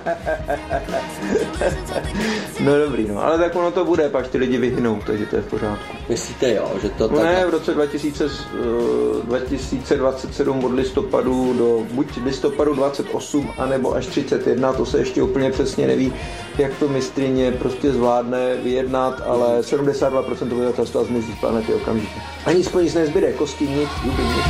No dobrý, no, ale tak ono to bude, pak ty lidi vyhynou, takže to je v pořádku. Myslíte jo, že to no tak... Ne, v roce 2027 od listopadu do buď listopadu 28, anebo až 31, to se ještě úplně přesně neví, jak to mistryně prostě zvládne vyjednat, ale 72% obyvatelstva zmizí z planety okamžitě. Ani spolu nic nezbyde, kosti nic, juby nic.